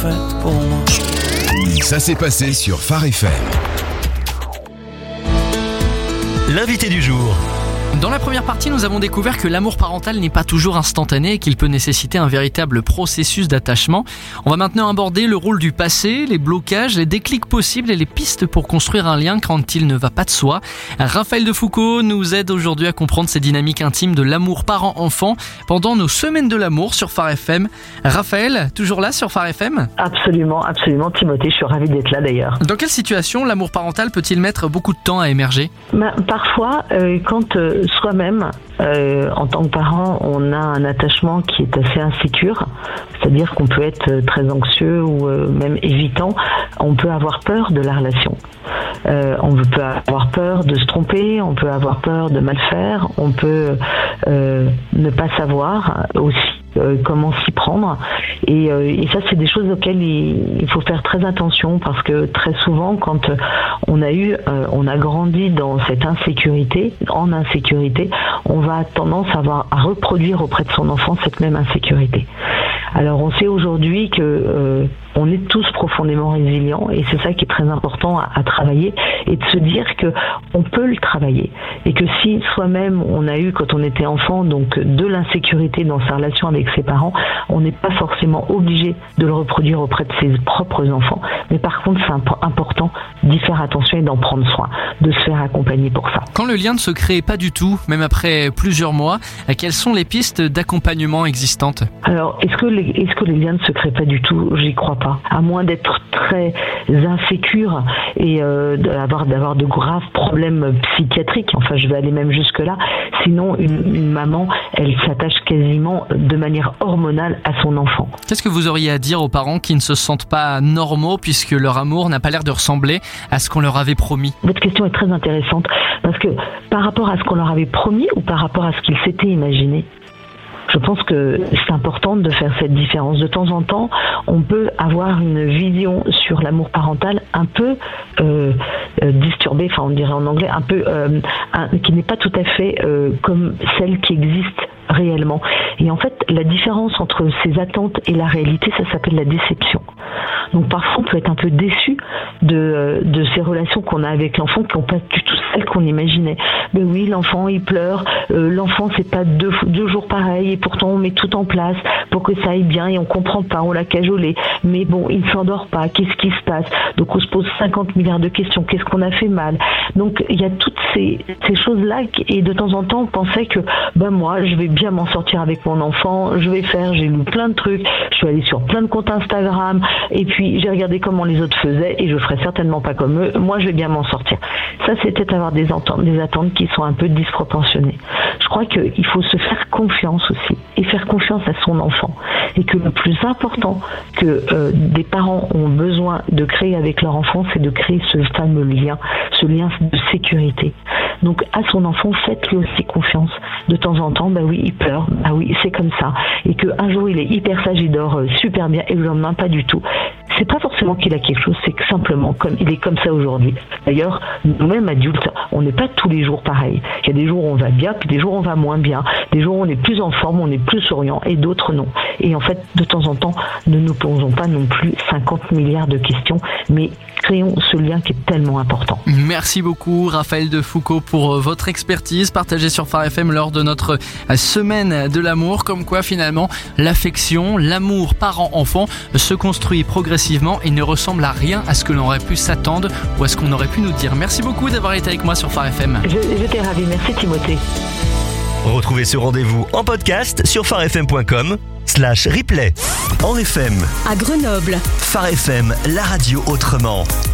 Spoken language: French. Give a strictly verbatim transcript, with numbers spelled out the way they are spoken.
faite pour moi. Ça s'est passé sur Phare F M. L'invité du jour. Dans la première partie, nous avons découvert que l'amour parental n'est pas toujours instantané et qu'il peut nécessiter un véritable processus d'attachement. On va maintenant aborder le rôle du passé, les blocages, les déclics possibles et les pistes pour construire un lien quand il ne va pas de soi. Raphaël Defoucault nous aide aujourd'hui à comprendre ces dynamiques intimes de l'amour parent-enfant pendant nos semaines de l'amour sur Phare F M. Raphaël, toujours là sur Phare F M ? Absolument, absolument Timothée, je suis ravie d'être là d'ailleurs. Dans quelle situation l'amour parental peut-il mettre beaucoup de temps à émerger ? Ben, parfois, euh, quand euh, soi-même, euh, en tant que parent, on a un attachement qui est assez insécure, c'est-à-dire qu'on peut être très anxieux ou euh, même évitant, on peut avoir peur de la relation. Euh, on peut avoir peur de se tromper, on peut avoir peur de mal faire, on peut euh, ne pas savoir aussi euh, comment s'y prendre. Et, euh, et ça, c'est des choses auxquelles il, il faut faire très attention parce que très souvent, quand on a eu, euh, on a grandi dans cette insécurité, en insécurité, on va tendance à, avoir, à reproduire auprès de son enfant cette même insécurité. Alors on sait aujourd'hui que euh, on est tous profondément résilients et c'est ça qui est très important à, à travailler et de se dire que on peut le travailler et que si soi-même on a eu quand on était enfant donc de l'insécurité dans sa relation avec ses parents, on n'est pas forcément obligé de le reproduire auprès de ses propres enfants, mais par contre c'est imp- important d'y faire attention et d'en prendre soin, de se faire accompagner pour ça. Quand le lien ne se crée pas du tout, même après plusieurs mois, quelles sont les pistes d'accompagnement existantes ? Alors est-ce que les Est-ce que les liens ne se créent pas du tout ? J'y crois pas. À moins d'être très insécure et euh, d'avoir, d'avoir de graves problèmes psychiatriques. Enfin, je vais aller même jusque-là. Sinon, une, une maman, elle s'attache quasiment de manière hormonale à son enfant. Qu'est-ce que vous auriez à dire aux parents qui ne se sentent pas normaux puisque leur amour n'a pas l'air de ressembler à ce qu'on leur avait promis ? Votre question est très intéressante parce que par rapport à ce qu'on leur avait promis ou par rapport à ce qu'ils s'étaient imaginé ? Je pense que c'est important de faire cette différence. De temps en temps, on peut avoir une vision sur l'amour parental un peu euh, euh, disturbée, enfin on dirait en anglais, un peu euh, un, qui n'est pas tout à fait euh, comme celle qui existe réellement. Et en fait, la différence entre ces attentes et la réalité, ça s'appelle la déception. Donc parfois, on peut être un peu déçu de, de ces relations qu'on a avec l'enfant qui n'ont pas du tout celles qu'on imaginait. Mais oui, l'enfant, il pleure. Euh, l'enfant, c'est pas deux, deux jours pareil. Et pourtant, on met tout en place pour que ça aille bien et on comprend pas, on l'a cajolé. Mais bon, il ne s'endort pas. Qu'est-ce qui se passe ? Donc on se pose cinquante milliards de questions. Qu'est-ce qu'on a fait mal ? Donc il y a toutes ces, ces choses-là et de temps en temps, on pensait que ben moi, je vais bien m'en sortir avec mon enfant. Je vais faire, j'ai lu plein de trucs. Je suis allée sur plein de comptes Instagram et puis j'ai regardé comment les autres faisaient et je ferai certainement pas comme eux. Moi, je vais bien m'en sortir. Ça, c'était avoir des attentes, des attentes qui sont un peu disproportionnées. Je crois qu'il faut se faire confiance aussi et faire confiance à son enfant. Et que le plus important que euh, des parents ont besoin de créer avec leur enfant, c'est de créer ce fameux lien, ce lien de sécurité. Donc à son enfant, faites-lui aussi confiance. De temps en temps, bah oui, il pleure, bah oui, c'est comme ça. Et qu'un jour, il est hyper sage, il dort euh, super bien, et le lendemain, pas du tout. C'est pas forcément qu'il a quelque chose, c'est que simplement, comme il est comme ça aujourd'hui. D'ailleurs, nous-mêmes adultes, on n'est pas tous les jours pareil. Il y a des jours où on va bien, puis des jours où on va moins bien. Des jours où on est plus en forme, on est plus souriant, et d'autres non. Et en fait, de temps en temps, ne nous posons pas non plus cinquante milliards de questions, mais créons ce lien qui est tellement important. Merci beaucoup Raphaël Defoucault pour votre expertise partagée sur Phare F M lors de notre semaine de l'amour. Comme quoi finalement l'affection, l'amour parent-enfant se construit progressivement et ne ressemble à rien à ce que l'on aurait pu s'attendre ou à ce qu'on aurait pu nous dire. Merci beaucoup d'avoir été avec moi sur Phare F M. J'étais ravie, merci Timothée. Retrouvez ce rendez-vous en podcast sur pharefm point com slash replay. En F M. À Grenoble. Phare F M, la radio autrement.